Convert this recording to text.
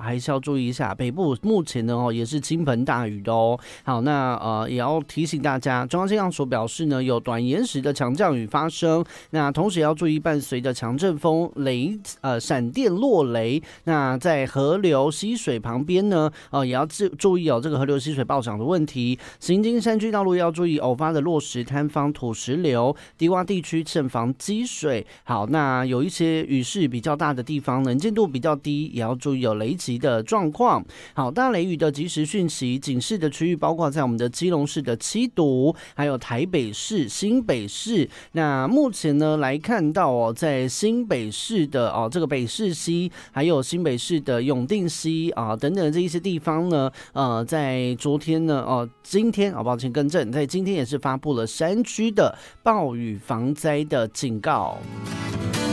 还是要注意一下。北部目前呢也是倾盆大雨的哦。好，那也要提醒大家，中央气象所表示呢，有短延时的强降雨发生，那同时也要注意伴随着强阵风、闪电落雷。那在河流溪水旁边呢，也要注意这个河流溪水暴涨的问题。行经山区道路要注意偶发的落石坍方、土石流，低洼地区慎防积水。好，那有一些雨势比较大的地方，能见度比较低，也要注意有雷击的状况。好，大雷雨的即时讯息警示的区域包括在我们的基隆市的七堵，还有台北市、新北市。那目前呢来看到在新北市的这个北市溪，还有新北市的永定溪等等这一些地方呢，在昨天呢今天抱歉更正，在今天也是发布了山区的暴雨防灾的警告。